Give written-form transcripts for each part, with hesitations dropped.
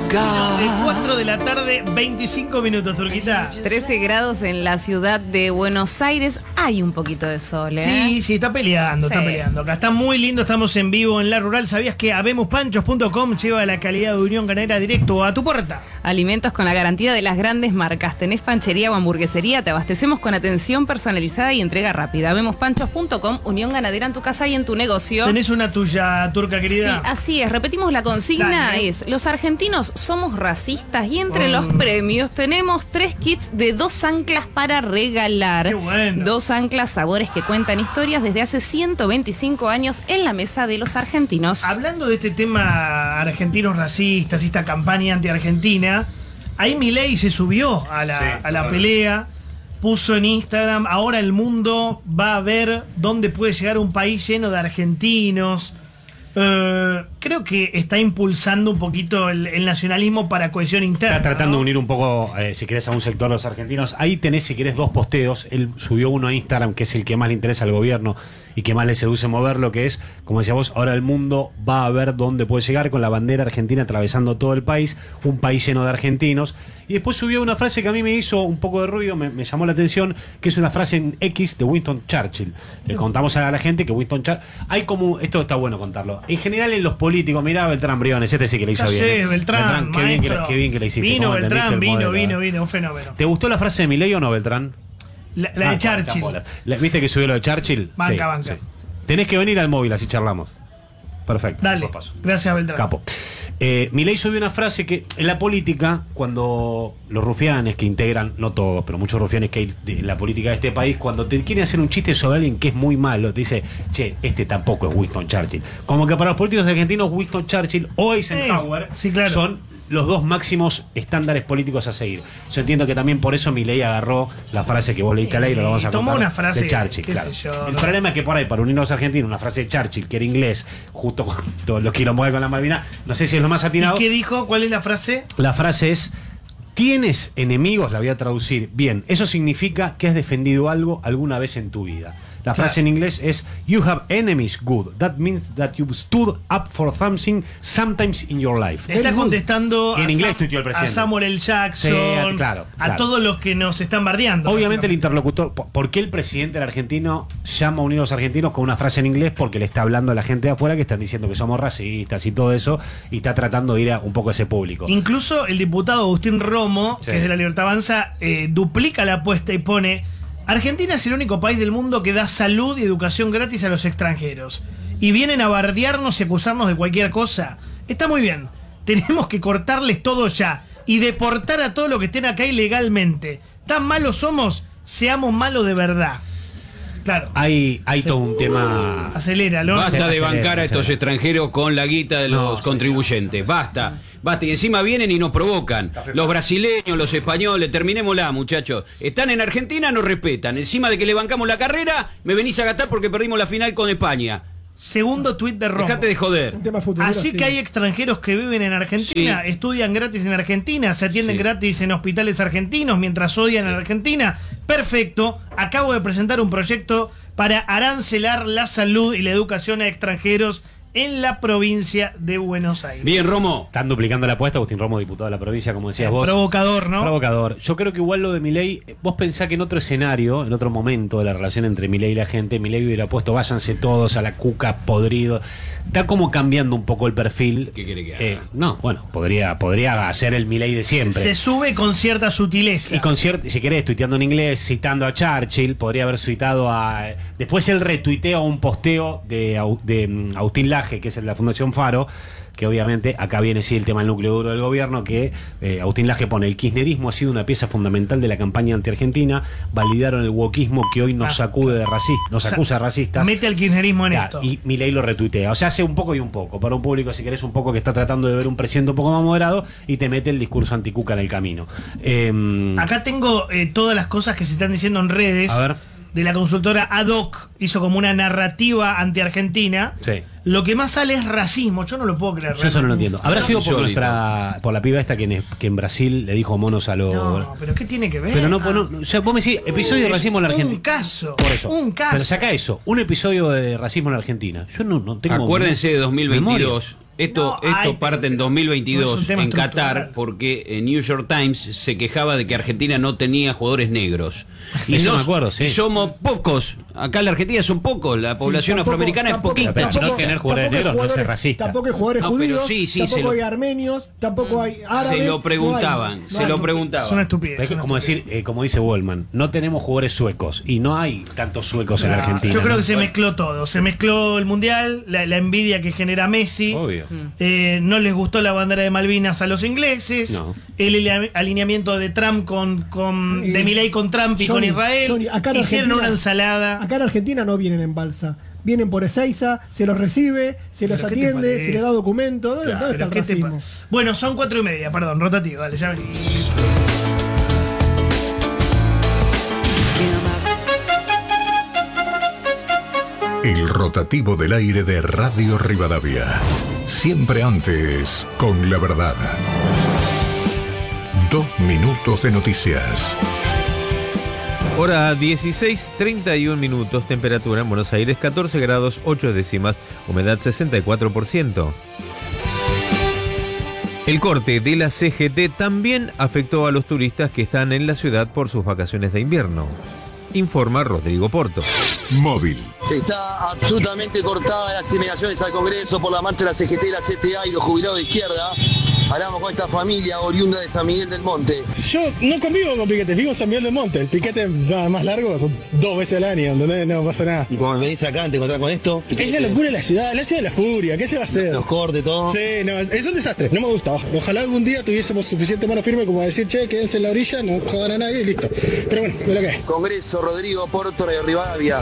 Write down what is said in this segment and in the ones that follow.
4 de la tarde, 25 minutos, Turquita. 13 grados en la ciudad de Buenos Aires. Hay un poquito de sol, ¿eh? Sí, está peleando, Sí. está peleando. Acá está muy lindo, estamos en vivo en La Rural. ¿Sabías que habemospanchos.com lleva la calidad de Unión Ganadera directo a tu puerta? Alimentos con la garantía de las grandes marcas. Tenés panchería o hamburguesería, te abastecemos con atención personalizada y entrega rápida. Habemospanchos.com, Unión Ganadera en tu casa y en tu negocio. ¿Tenés una tuya, turca querida? Sí, así es. Repetimos la consigna, Dale. es: los argentinos somos racistas, y entre los premios tenemos 3 kits de 2 anclas para regalar. Qué bueno. 2 anclas sabores que cuentan historias desde hace 125 años en la mesa de los argentinos. Hablando de este tema argentinos racistas y esta campaña anti-argentina, ahí Milei se subió a la pelea, puso en Instagram: ahora el mundo va a ver dónde puede llegar un país lleno de argentinos. Creo que está impulsando un poquito el nacionalismo para cohesión interna. Está tratando ¿no? de unir un poco, si querés, a un sector de los argentinos. Ahí tenés, si querés, 2 posteos. Él subió uno a Instagram, que es el que más le interesa al gobierno y que más le seduce moverlo, que es, como decía vos, ahora el mundo va a ver dónde puede llegar, con la bandera argentina atravesando todo el país, un país lleno de argentinos. Y después subió una frase que a mí me hizo un poco de ruido, me llamó la atención, que es una frase en X de Winston Churchill. Le contamos a la gente que Winston Churchill... Hay como... Esto está bueno contarlo. En general en los políticos, mirá Beltrán Briones, este sí que le hizo bien. Sí, Beltrán, qué bien maestro. qué bien que le hiciste. Vino ¿Cómo Beltrán, entendiste el modelo, vino, un fenómeno. ¿Te gustó la frase de Milei o no, Beltrán? La de Churchill. ¿Viste que subió lo de Churchill? Banca. Sí. Tenés que venir al móvil, así charlamos. Perfecto. Dale, Después paso. gracias Beltrán. Capo. Milei subió una frase que en la política, cuando los rufianes que integran, no todos, pero muchos rufianes que hay en la política de este país, cuando te quieren hacer un chiste sobre alguien que es muy malo, te dice: che, este tampoco es Winston Churchill. Como que para los políticos argentinos, Winston Churchill o Eisenhower Sí, claro. son los 2 máximos estándares políticos a seguir. Yo entiendo que también por eso Milei agarró la frase que vos leíste al aire, lo vamos a tomó contar, una frase, de Churchill, qué claro. sé yo, El ¿no? problema es que por ahí, para unir a los argentinos, una frase de Churchill, que era inglés, justo con todos los quilombos con la Malvinas, no sé si es lo más atinado. ¿Y qué dijo? ¿Cuál es la frase? La frase es: ¿tienes enemigos? La voy a traducir. Bien, eso significa que has defendido algo alguna vez en tu vida. La frase en inglés es: you have enemies, good. That means that you've stood up for something sometimes in your life. Está Very good. contestando Y en a, inglés tuiteó el a presidente. Samuel L. Jackson, Sí, claro. a todos los que nos están bardeando. Obviamente el básicamente. interlocutor, ¿por qué el presidente del argentino llama a unir a los argentinos con una frase en inglés? Porque le está hablando a la gente de afuera que están diciendo que somos racistas y todo eso, y está tratando de ir a un poco a ese público. Incluso el diputado Agustín Romo, Sí. que es de la Libertad Avanza, duplica la apuesta y pone: Argentina es el único país del mundo que da salud y educación gratis a los extranjeros. Y vienen a bardearnos y acusarnos de cualquier cosa. Está muy bien. Tenemos que cortarles todo ya y deportar a todos los que estén acá ilegalmente. ¿Tan malos somos? Seamos malos de verdad. Claro. Hay todo un tema. Aceléralo. Basta de acelera, bancar a estos acelera. extranjeros con la guita de los contribuyentes. Basta. Basta. Y encima vienen y nos provocan. Los brasileños, los españoles. Terminémosla, muchachos. Están en Argentina, nos respetan. Encima de que le bancamos la carrera, me venís a gastar porque perdimos la final con España. Segundo tuit de Romo. Dejate de joder. Un tema futbolero, Así sí. que hay extranjeros que viven en Argentina, Sí. estudian gratis en Argentina, se atienden Sí. gratis en hospitales argentinos mientras odian a Argentina. Perfecto. Acabo de presentar un proyecto para arancelar la salud y la educación a extranjeros en la provincia de Buenos Aires. Bien, Romo. Están duplicando la apuesta. Agustín Romo, diputado de la provincia, como decías vos. Provocador, ¿no? Provocador. Yo creo que igual lo de Milei, vos pensás que en otro escenario, en otro momento de la relación entre Milei y la gente, Milei hubiera puesto: váyanse todos a la cuca, podrido. Está como cambiando un poco el perfil. ¿Qué quiere que haga? No, bueno, podría hacer el Milei de siempre. Se sube con cierta sutileza. Y con si querés, tuiteando en inglés, citando a Churchill, podría haber citado a... Después él retuitea un posteo de Agustín Laje, que es de la Fundación Faro, que obviamente acá viene sí el tema del núcleo duro del gobierno, que Agustín Laje pone: el kirchnerismo ha sido una pieza fundamental de la campaña anti-argentina, validaron el wokismo que hoy nos acusa de racistas. Mete al kirchnerismo en Claro, esto. y Milei lo retuitea. O sea, hace un poco y un poco. Para un público, si querés, un poco que está tratando de ver un presidente un poco más moderado, y te mete el discurso anticuca en el camino. Acá tengo todas las cosas que se están diciendo en redes. A ver. De la consultora Ad-Hoc, hizo como una narrativa anti-argentina. Sí. Lo que más sale es racismo. Yo no lo puedo creer. Yo eso no lo entiendo. ¿Habrá sido por Insólito. por la piba esta que en Brasil le dijo monos a los... No, pero ¿qué tiene que ver? Pero no, o sea, vos me decís, episodio de racismo en la Argentina. Un caso. Por eso. Un caso. Pero saca eso, un episodio de racismo en la Argentina. Yo no tengo... Acuérdense de 2022. memoria. Esto parte en no 2022 es un tema en Qatar estructural. porque el New York Times se quejaba de que Argentina no tenía jugadores negros. Eso me acuerdo, sí. Y somos pocos. Acá en la Argentina son pocos. La población tampoco- afroamericana tampoco- es poquita. Pero no tener jugadores negros no es ser racista. Tampoco hay jugadores No, pero judíos, sí, tampoco hay armenios, tampoco hay árabes. Se lo preguntaban, no hay. Es una Es estupidez. como decir, como dice Wellman, no tenemos jugadores suecos y no hay tantos suecos en la Argentina. Yo creo ¿no? que se mezcló todo. Se mezcló el Mundial, la envidia que genera Messi. Obvio. No les gustó la bandera de Malvinas a los ingleses. No. El alineamiento de Trump de Milei con Trump y con Johnny, Israel. acá en Hicieron Argentina- una ensalada. Acá en Argentina no vienen en balsa. Vienen por Ezeiza, se los recibe, se los ¿Pero qué te atiende, parece? se les da documento. ¿Dónde está el ¿Qué te racismo? Bueno, son 4:30, perdón, rotativo, dale, ya vení. El rotativo del aire de Radio Rivadavia. Siempre antes, con la verdad. 2 minutos de noticias. Hora 16:31, temperatura en Buenos Aires 14 grados 8 décimas, humedad 64%. El corte de la CGT también afectó a los turistas que están en la ciudad por sus vacaciones de invierno, informa Rodrigo Porto. Móvil. Está absolutamente cortada las inmigraciones al Congreso por la marcha de la CGT, la CTA y los jubilados de izquierda. Hablamos con esta familia oriunda de San Miguel del Monte. Yo no convivo con piquetes, vivo en San Miguel del Monte. El piquete más largo son 2 veces al año, ¿entendés? No pasa nada. Y cuando venís acá te encontrás con esto. Es la locura de la ciudad de la furia. ¿Qué se va a hacer? Los cortes, todo. Sí, no, es un desastre. No me gusta. Ojalá algún día tuviésemos suficiente mano firme como a decir, che, quédense en la orilla, no jodan a nadie y listo. Pero bueno, es lo que es. Congreso, Rodrigo Porto, Radio Rivadavia.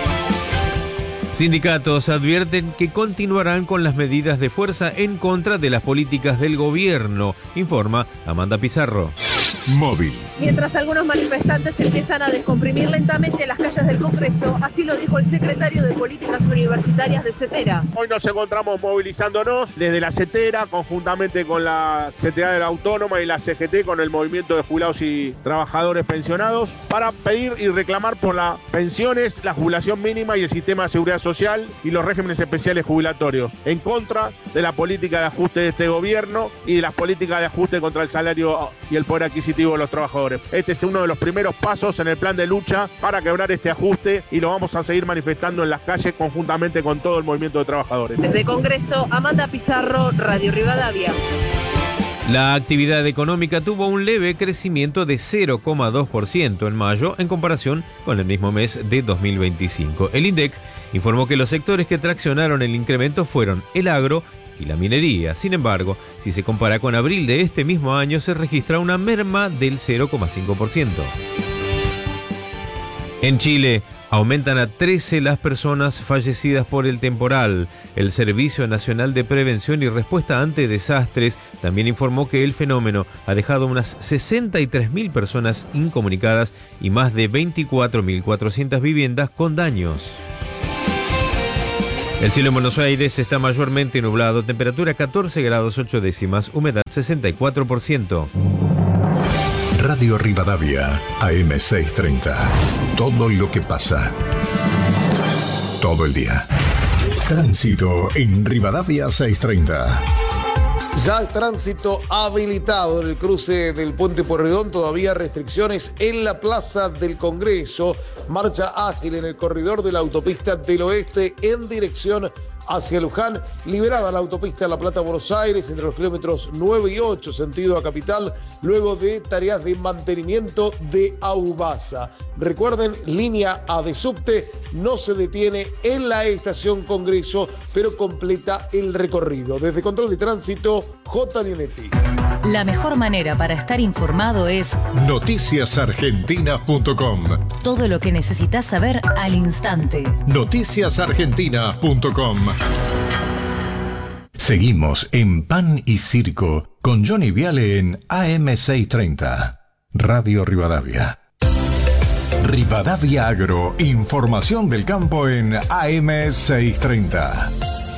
Sindicatos advierten que continuarán con las medidas de fuerza en contra de las políticas del gobierno, informa Amanda Pizarro. Móvil. Mientras algunos manifestantes empiezan a descomprimir lentamente las calles del Congreso, así lo dijo el secretario de Políticas Universitarias de CETERA. Hoy nos encontramos movilizándonos desde la CETERA, conjuntamente con la CTA de la Autónoma y la CGT, con el movimiento de jubilados y trabajadores pensionados, para pedir y reclamar por las pensiones, la jubilación mínima y el sistema de seguridad social y los regímenes especiales jubilatorios, en contra de la política de ajuste de este gobierno y de las políticas de ajuste contra el salario y el poder adquisitivo de los trabajadores. Este es uno de los primeros pasos en el plan de lucha para quebrar este ajuste y lo vamos a seguir manifestando en las calles conjuntamente con todo el movimiento de trabajadores. Desde Congreso, Amanda Pizarro, Radio Rivadavia. La actividad económica tuvo un leve crecimiento de 0,2% en mayo en comparación con el mismo mes de 2025. El INDEC informó que los sectores que traccionaron el incremento fueron el agro y la minería. Sin embargo, si se compara con abril de este mismo año, se registra una merma del 0,5%. En Chile, aumentan a 13 las personas fallecidas por el temporal. El Servicio Nacional de Prevención y Respuesta ante Desastres también informó que el fenómeno ha dejado unas 63.000 personas incomunicadas y más de 24.400 viviendas con daños. El cielo en Buenos Aires está mayormente nublado, temperatura 14 grados 8 décimas, humedad 64%. Radio Rivadavia, AM630. Todo lo que pasa. Todo el día. Tránsito en Rivadavia 630. Ya el tránsito habilitado en el cruce del Puente Pueyrredón, todavía restricciones en la Plaza del Congreso, marcha ágil en el corredor de la autopista del Oeste en dirección hacia Luján, liberada la autopista La Plata-Buenos Aires entre los kilómetros 9 y 8, sentido a Capital, luego de tareas de mantenimiento de Aubasa. Recuerden, línea A de subte no se detiene en la estación Congreso, pero completa el recorrido. Desde Control de Tránsito, J. Linetti. La mejor manera para estar informado es noticiasargentina.com. Todo lo que necesitas saber al instante. noticiasargentina.com. Seguimos en Pan y Circo con Johnny Viale en AM630. Radio Rivadavia. Rivadavia Agro, información del campo en AM630.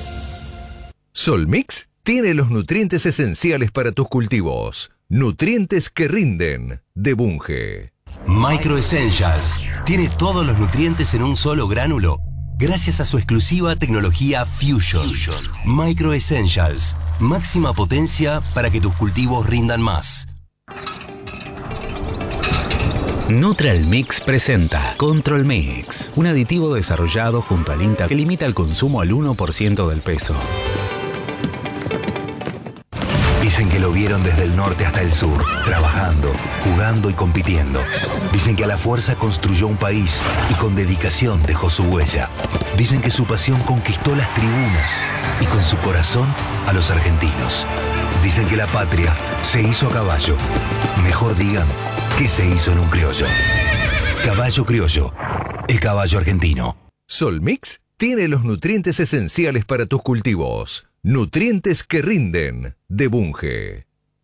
Solmix tiene los nutrientes esenciales para tus cultivos. Nutrientes que rinden, de Bunge. Micro Essentials tiene todos los nutrientes en un solo gránulo gracias a su exclusiva tecnología Fusion. Micro Essentials. Máxima potencia para que tus cultivos rindan más. Neutral Mix presenta Control Mix, un aditivo desarrollado junto al INTA que limita el consumo al 1% del peso. Dicen que lo vieron desde el norte hasta el sur, trabajando, jugando y compitiendo. Dicen que a la fuerza construyó un país y con dedicación dejó su huella. Dicen que su pasión conquistó las tribunas y con su corazón a los argentinos. Dicen que la patria se hizo a caballo. Mejor digan que se hizo en un criollo. Caballo Criollo, el caballo argentino. Solmix tiene los nutrientes esenciales para tus cultivos. Nutrientes que rinden, de Bunge.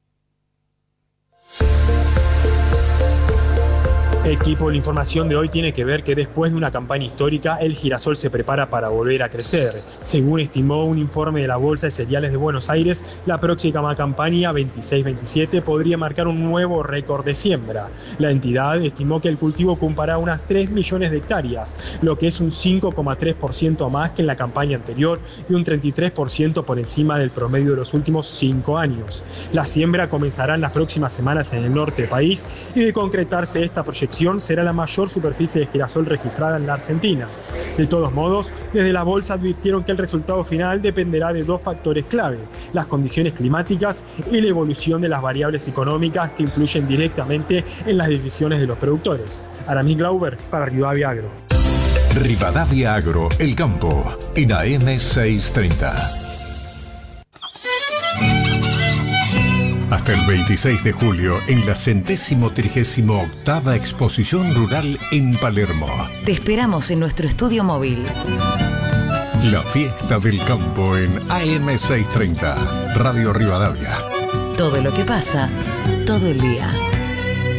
Equipo, la información de hoy tiene que ver que después de una campaña histórica, el girasol se prepara para volver a crecer. Según estimó un informe de la Bolsa de Cereales de Buenos Aires, la próxima campaña 26-27 podría marcar un nuevo récord de siembra. La entidad estimó que el cultivo ocupará unas 3 millones de hectáreas, lo que es un 5,3% más que en la campaña anterior y un 33% por encima del promedio de los últimos 5 años. La siembra comenzará en las próximas semanas en el norte del país y de concretarse esta proyección será la mayor superficie de girasol registrada en la Argentina. De todos modos, desde la bolsa advirtieron que el resultado final dependerá de 2 factores clave: las condiciones climáticas y la evolución de las variables económicas que influyen directamente en las decisiones de los productores. Aramis Glauber para Rivadavia Agro. Rivadavia Agro, el campo, en AM 630. Hasta el 26 de julio en la 138ª Exposición Rural en Palermo. Te esperamos en nuestro estudio móvil. La fiesta del campo en AM 630, Radio Rivadavia. Todo lo que pasa, todo el día.